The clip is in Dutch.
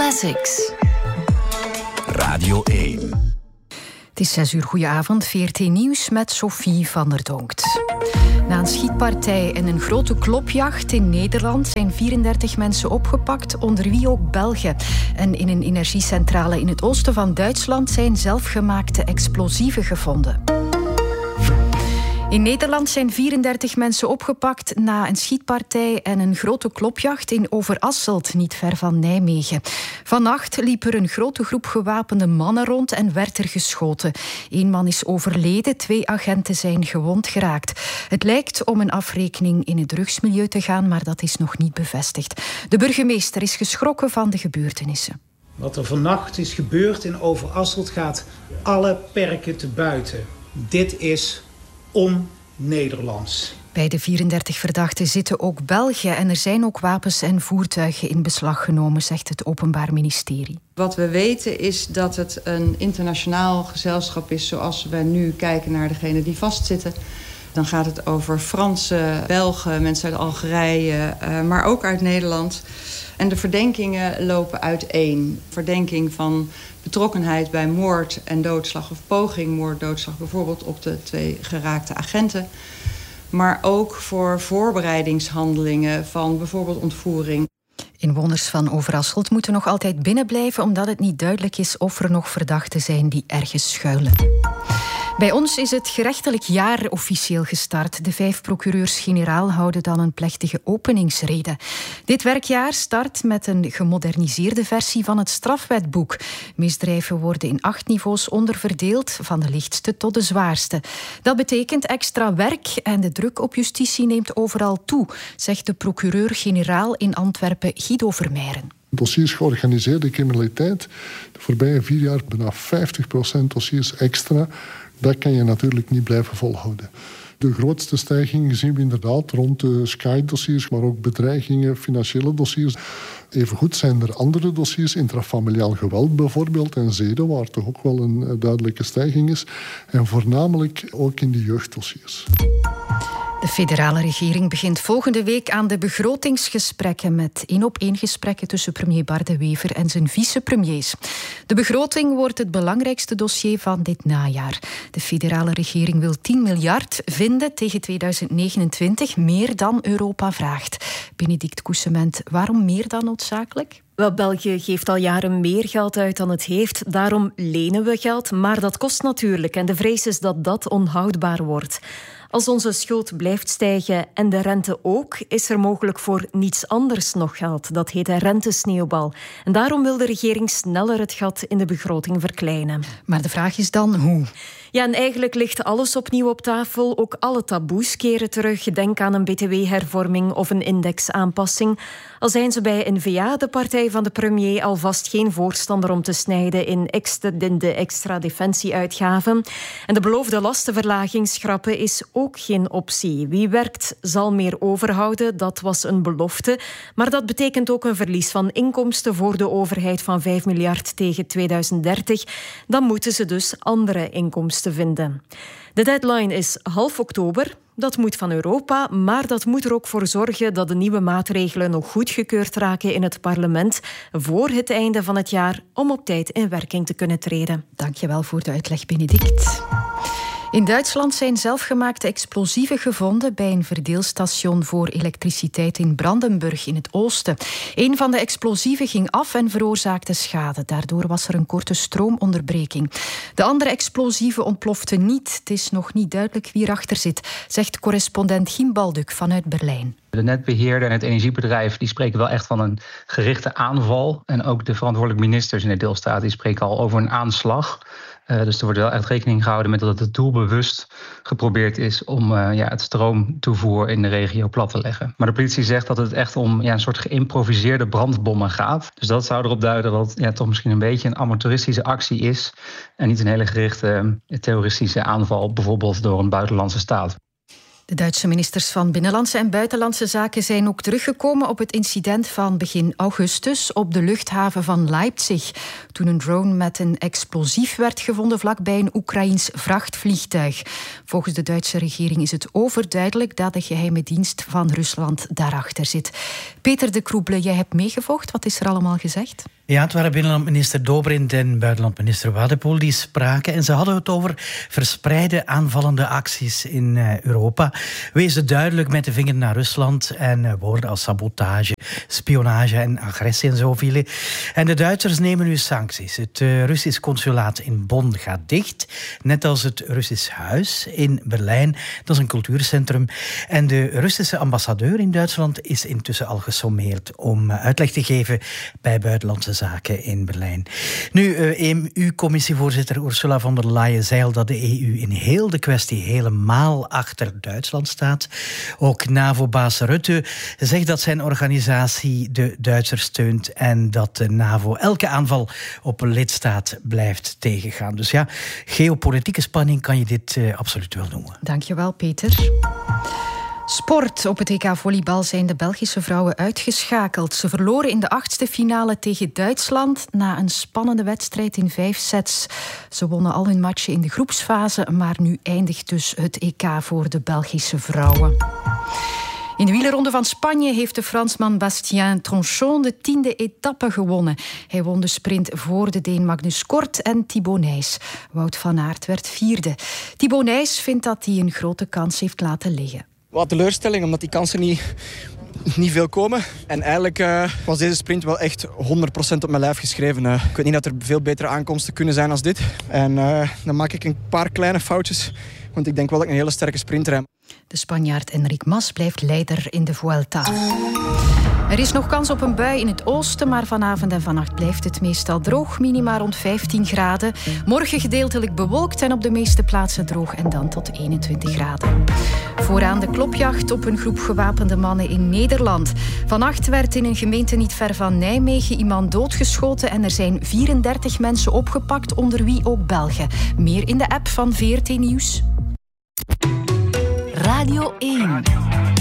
Classics. Radio 1. Het is 6 uur, goedenavond. VRT Nieuws met Sophie van der Donkt. Na een schietpartij en een grote klopjacht in Nederland zijn 34 mensen opgepakt, onder wie ook Belgen. En in een energiecentrale in het oosten van Duitsland zijn zelfgemaakte explosieven gevonden. In Nederland zijn 34 mensen opgepakt na een schietpartij en een grote klopjacht in Overasselt, niet ver van Nijmegen. Vannacht liep er een grote groep gewapende mannen rond en werd er geschoten. 1 man is overleden, 2 agenten zijn gewond geraakt. Het lijkt om een afrekening in het drugsmilieu te gaan, maar dat is nog niet bevestigd. De burgemeester is geschrokken van de gebeurtenissen. Wat er vannacht is gebeurd in Overasselt gaat alle perken te buiten. Dit is on-Nederlands. Bij de 34 verdachten zitten ook Belgen en er zijn ook wapens en voertuigen in beslag genomen, zegt het Openbaar Ministerie. Wat we weten is dat het een internationaal gezelschap is, zoals we nu kijken naar degenen die vastzitten. Dan gaat het over Fransen, Belgen, mensen uit Algerije, maar ook uit Nederland. En de verdenkingen lopen uiteen. Verdenking van betrokkenheid bij moord en doodslag of poging moord, doodslag bijvoorbeeld op de 2 geraakte agenten. Maar ook voor voorbereidingshandelingen van bijvoorbeeld ontvoering. Inwoners van Overasselt moeten nog altijd binnenblijven omdat het niet duidelijk is of er nog verdachten zijn die ergens schuilen. Bij ons is het gerechtelijk jaar officieel gestart. De 5 procureurs-generaal houden dan een plechtige openingsrede. Dit werkjaar start met een gemoderniseerde versie van het strafwetboek. Misdrijven worden in 8 niveaus onderverdeeld, van de lichtste tot de zwaarste. Dat betekent extra werk en de druk op justitie neemt overal toe, zegt de procureur-generaal in Antwerpen Guido Vermeijren. Dossiers georganiseerde criminaliteit, de voorbije 4 jaar bijna 50% dossiers extra. Dat kan je natuurlijk niet blijven volhouden. De grootste stijging zien we inderdaad rond de Sky-dossiers, maar ook bedreigingen, financiële dossiers. Evengoed zijn er andere dossiers, intrafamiliaal geweld bijvoorbeeld en zeden, waar toch ook wel een duidelijke stijging is. En voornamelijk ook in de jeugddossiers. De federale regering begint volgende week aan de begrotingsgesprekken met 1-op-1 gesprekken tussen premier Bart De Wever en zijn vicepremiers. De begroting wordt het belangrijkste dossier van dit najaar. De federale regering wil 10 miljard vinden tegen 2029, meer dan Europa vraagt. Benedict Coussement, waarom meer dan noodzakelijk? Wel, België geeft al jaren meer geld uit dan het heeft. Daarom lenen we geld, maar dat kost natuurlijk. En de vrees is dat dat onhoudbaar wordt. Als onze schuld blijft stijgen en de rente ook, is er mogelijk voor niets anders nog geld. Dat heet een rentesneeuwbal. En daarom wil de regering sneller het gat in de begroting verkleinen. Maar de vraag is dan hoe? Ja, en eigenlijk ligt alles opnieuw op tafel. Ook alle taboes keren terug. Denk aan een btw-hervorming of een indexaanpassing. Al zijn ze bij N-VA, de partij van de premier, alvast geen voorstander om te snijden in de extra defensieuitgaven. En de beloofde lastenverlaging schrappen is ook geen optie. Wie werkt zal meer overhouden, dat was een belofte. Maar dat betekent ook een verlies van inkomsten voor de overheid van 5 miljard tegen 2030. Dan moeten ze dus andere inkomsten vinden. De deadline is half oktober. Dat moet van Europa, maar dat moet er ook voor zorgen dat de nieuwe maatregelen nog goedgekeurd raken in het parlement voor het einde van het jaar om op tijd in werking te kunnen treden. Dank je wel voor de uitleg, Benedict. In Duitsland zijn zelfgemaakte explosieven gevonden bij een verdeelstation voor elektriciteit in Brandenburg in het oosten. Een van de explosieven ging af en veroorzaakte schade. Daardoor was er een korte stroomonderbreking. De andere explosieven ontploften niet. Het is nog niet duidelijk wie erachter zit, zegt correspondent Giem Balduk vanuit Berlijn. De netbeheerder en het energiebedrijf die spreken wel echt van een gerichte aanval. En ook de verantwoordelijke ministers in de deelstaat die spreken al over een aanslag. Dus er wordt wel echt rekening gehouden met dat het doelbewust geprobeerd is om het stroomtoevoer in de regio plat te leggen. Maar de politie zegt dat het echt om een soort geïmproviseerde brandbommen gaat. Dus dat zou erop duiden dat het toch misschien een beetje een amateuristische actie is en niet een hele gerichte terroristische aanval, bijvoorbeeld door een buitenlandse staat. De Duitse ministers van Binnenlandse en Buitenlandse Zaken zijn ook teruggekomen op het incident van begin augustus op de luchthaven van Leipzig, toen een drone met een explosief werd gevonden vlakbij een Oekraïens vrachtvliegtuig. Volgens de Duitse regering is het overduidelijk dat de geheime dienst van Rusland daarachter zit. Peter de Kroeble, jij hebt meegevolgd. Wat is er allemaal gezegd? Ja, het waren binnenlandminister Dobrindt en buitenlandminister Wadepoel die spraken. En ze hadden het over verspreide aanvallende acties in Europa. Wezen duidelijk met de vinger naar Rusland en woorden als sabotage, spionage en agressie en zo vielen. En de Duitsers nemen nu sancties. Het Russisch consulaat in Bonn gaat dicht, net als het Russisch Huis in Berlijn. Dat is een cultuurcentrum. En de Russische ambassadeur in Duitsland is intussen al gesommeerd om uitleg te geven bij buitenlandse zaken in Berlijn. Nu, EU-commissievoorzitter Ursula von der Leyen zei al dat de EU in heel de kwestie helemaal achter Duitsland staat. Ook NAVO-baas Rutte zegt dat zijn organisatie de Duitsers steunt en dat de NAVO elke aanval op een lidstaat blijft tegengaan. Dus ja, geopolitieke spanning kan je dit absoluut wel noemen. Dankjewel, Peter. Sport. Op het EK volleybal zijn de Belgische vrouwen uitgeschakeld. Ze verloren in de 8e finale tegen Duitsland na een spannende wedstrijd in 5 sets. Ze wonnen al hun matchen in de groepsfase, maar nu eindigt dus het EK voor de Belgische vrouwen. In de wielerronde van Spanje heeft de Fransman Bastien Tronchon de 10e etappe gewonnen. Hij won de sprint voor de Deen Magnus Kort en Thibaut Nys. Wout van Aert werd 4e. Thibaut Nys vindt dat hij een grote kans heeft laten liggen. Wat teleurstelling, omdat die kansen niet veel komen. En eigenlijk was deze sprint wel echt 100% op mijn lijf geschreven. Ik weet niet dat er veel betere aankomsten kunnen zijn als dit. En dan maak ik een paar kleine foutjes, want ik denk wel dat ik een hele sterke sprint rijd. De Spanjaard Enric Mas blijft leider in de Vuelta. Er is nog kans op een bui in het oosten, maar vanavond en vannacht blijft het meestal droog, minima rond 15 graden. Morgen gedeeltelijk bewolkt en op de meeste plaatsen droog en dan tot 21 graden. Vooraan de klopjacht op een groep gewapende mannen in Nederland. Vannacht werd in een gemeente niet ver van Nijmegen iemand doodgeschoten en er zijn 34 mensen opgepakt, onder wie ook Belgen. Meer in de app van VRT Nieuws. Radio 1.